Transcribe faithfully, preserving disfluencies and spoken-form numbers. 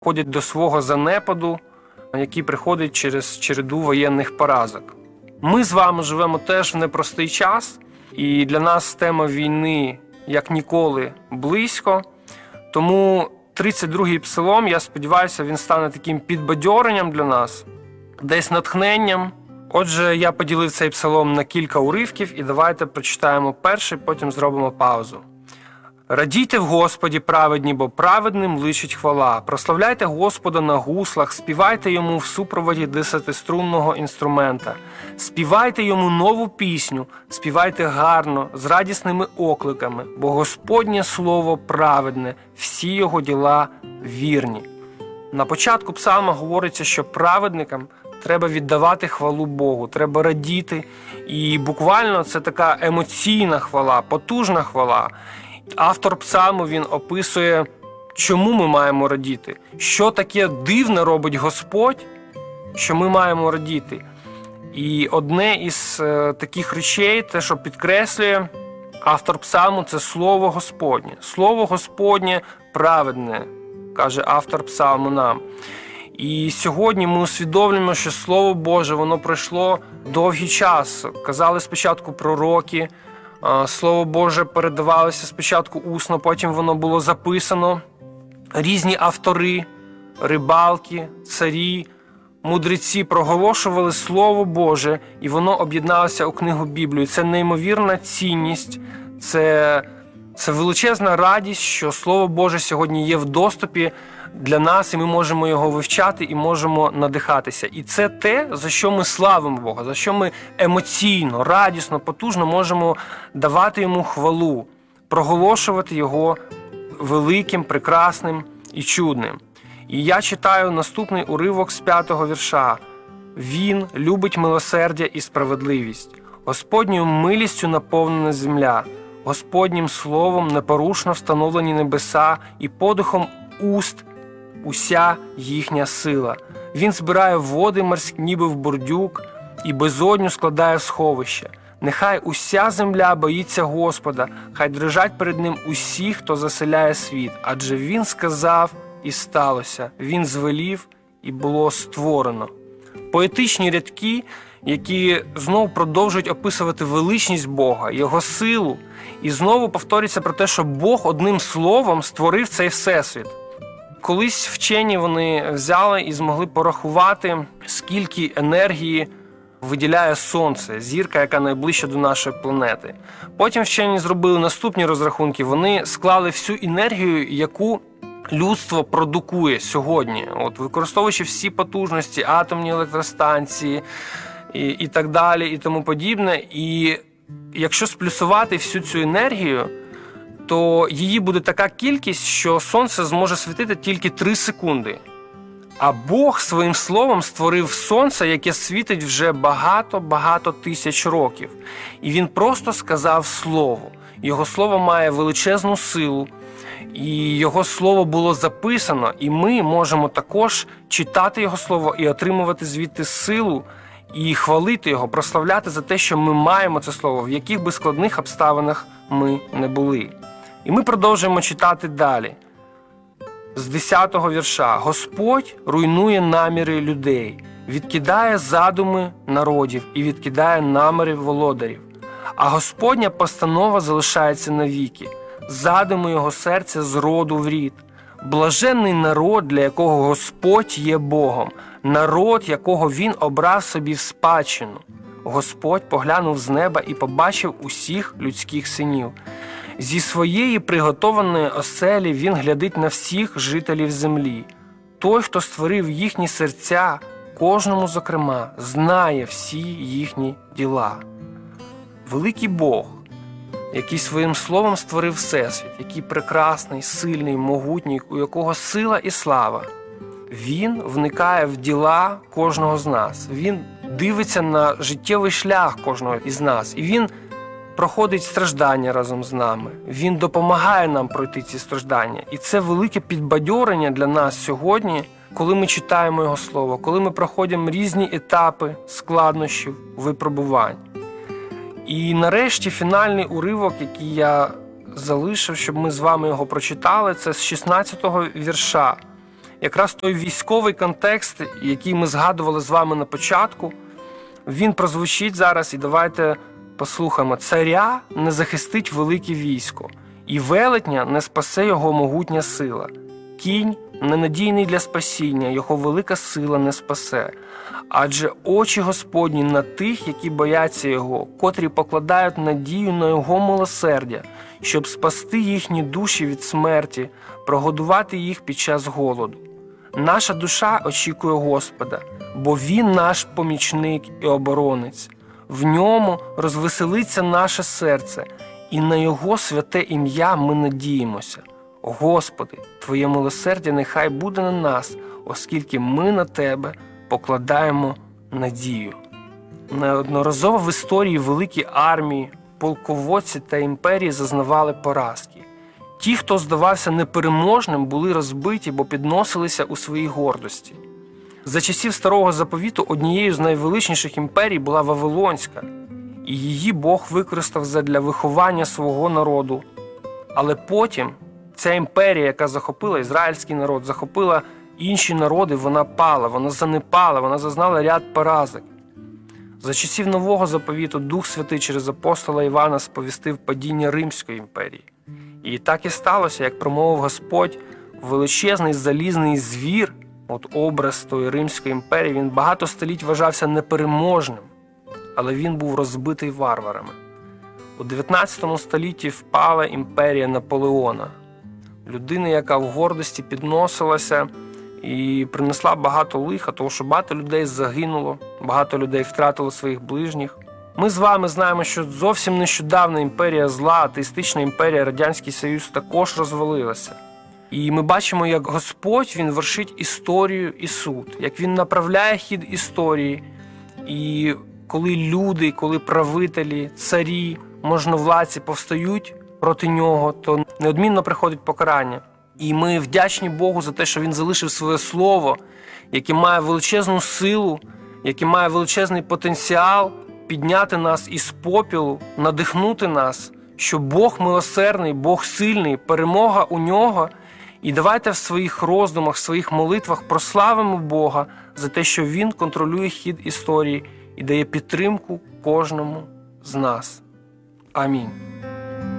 ходять до свого занепаду, який приходить через череду воєнних поразок. Ми з вами живемо теж в непростий час, і для нас тема війни як ніколи близько. Тому тридцять другий псалом, я сподіваюся, він стане таким підбадьоренням для нас, десь натхненням. Отже, я поділив цей псалом на кілька уривків, і давайте прочитаємо перший, потім зробимо паузу. «Радійте в Господі, праведні, бо праведним личить хвала. Прославляйте Господа на гуслах, співайте Йому в супроводі десятиструнного інструмента. Співайте Йому нову пісню, співайте гарно, з радісними окликами, бо Господнє слово праведне, всі Його діла вірні». На початку псалма говориться, що праведникам треба віддавати хвалу Богу, треба радіти. І буквально це така емоційна хвала, потужна хвала. Автор псалму, він описує, чому ми маємо радіти, що таке дивне робить Господь, що ми маємо радіти. І одне із е, таких речей, те, що підкреслює автор псалму, це Слово Господнє. Слово Господнє праведне, каже автор псалму нам. І сьогодні ми усвідомлюємо, що Слово Боже, воно пройшло довгий час. Казали спочатку пророки, Слово Боже передавалося спочатку усно, потім воно було записано. Різні автори, рибалки, царі, мудреці проголошували Слово Боже, і воно об'єдналося у книгу Біблію. Це неймовірна цінність, це, це величезна радість, що Слово Боже сьогодні є в доступі для нас, і ми можемо його вивчати, і можемо надихатися. І це те, за що ми славимо Бога, за що ми емоційно, радісно, потужно можемо давати Йому хвалу, проголошувати Його великим, прекрасним і чудним. І я читаю наступний уривок з п'ятого вірша. «Він любить милосердя і справедливість. Господньою милістю наповнена земля, Господнім словом непорушно встановлені небеса і подихом уст уся їхня сила. Він збирає води морські, ніби в бурдюк, і безодню складає в сховище. Нехай уся земля боїться Господа, хай дрижать перед ним усі, хто заселяє світ. Адже він сказав, і сталося, він звелів, і було створено». Поетичні рядки, які знову продовжують описувати величність Бога, Його силу, і знову повторюється про те, що Бог одним словом створив цей всесвіт. Колись вчені вони взяли і змогли порахувати, скільки енергії виділяє Сонце, зірка, яка найближча до нашої планети. Потім вчені зробили наступні розрахунки. Вони склали всю енергію, яку людство продукує сьогодні, от, використовуючи всі потужності, атомні електростанції і, і так далі, і тому подібне. І якщо сплюсувати всю цю енергію, то її буде така кількість, що Сонце зможе світити тільки три секунди. А Бог своїм словом створив Сонце, яке світить вже багато-багато тисяч років. І Він просто сказав Слово. Його Слово має величезну силу, і Його Слово було записано, і ми можемо також читати Його Слово і отримувати звідти силу, і хвалити Його, прославляти за те, що ми маємо це Слово, в яких би складних обставинах ми не були. І ми продовжуємо читати далі. З десятого вірша. «Господь руйнує наміри людей, відкидає задуми народів і відкидає наміри володарів. А Господня постанова залишається навіки, задуми його серця з роду в рід. Блаженний народ, для якого Господь є Богом, народ, якого Він обрав собі в спадщину. Господь поглянув з неба і побачив усіх людських синів. Зі своєї приготованої оселі Він глядить на всіх жителів землі. Той, хто створив їхні серця, кожному зокрема, знає всі їхні діла». Великий Бог, який своїм словом створив всесвіт, який прекрасний, сильний, могутній, у якого сила і слава, Він вникає в діла кожного з нас. Він дивиться на життєвий шлях кожного із нас. І Він проходить страждання разом з нами. Він допомагає нам пройти ці страждання. І це велике підбадьорення для нас сьогодні, коли ми читаємо Його Слово, коли ми проходимо різні етапи складнощів, випробувань. І нарешті фінальний уривок, який я залишив, щоб ми з вами його прочитали, це з шістнадцятого вірша. якраз той військовий контекст, який ми згадували з вами на початку, він прозвучить зараз, і давайте послухаємо. «Царя не захистить велике військо, і велетня не спасе його могутня сила. Кінь ненадійний для спасіння, його велика сила не спасе. Адже очі Господні на тих, які бояться його, котрі покладають надію на його милосердя, щоб спасти їхні душі від смерті, прогодувати їх під час голоду. Наша душа очікує Господа, бо Він наш помічник і оборонець. В ньому розвеселиться наше серце, і на Його святе ім'я ми надіємося. Господи, Твоє милосердя нехай буде на нас, оскільки ми на Тебе покладаємо надію». Неодноразово в історії великі армії, полководці та імперії зазнавали поразки. Ті, хто здавався непереможним, були розбиті, бо підносилися у своїй гордості. За часів Старого Заповіту однією з найвеличніших імперій була Вавилонська, і її Бог використав задля виховання свого народу. Але потім ця імперія, яка захопила ізраїльський народ, захопила інші народи, вона пала, вона занепала, вона зазнала ряд поразок. За часів Нового Заповіту Дух Святий через апостола Івана сповістив падіння Римської імперії. І так і сталося, як промовив Господь, величезний залізний звір, от образ тої Римської імперії, він багато століть вважався непереможним, але він був розбитий варварами. У дев'ятнадцятому столітті впала імперія Наполеона, людина, яка в гордості підносилася і принесла багато лиха, тому що багато людей загинуло, багато людей втратило своїх ближніх. Ми з вами знаємо, що зовсім нещодавно імперія зла, атеїстична імперія, Радянський Союз також розвалилася. І ми бачимо, як Господь, Він вершить історію і суд, як Він направляє хід історії. І коли люди, коли правителі, царі, можновладці повстають проти Нього, то неодмінно приходить покарання. І ми вдячні Богу за те, що Він залишив своє слово, яке має величезну силу, яке має величезний потенціал підняти нас із попілу, надихнути нас, що Бог милосердний, Бог сильний, перемога у Нього. І давайте в своїх роздумах, в своїх молитвах прославимо Бога за те, що Він контролює хід історії і дає підтримку кожному з нас. Амінь.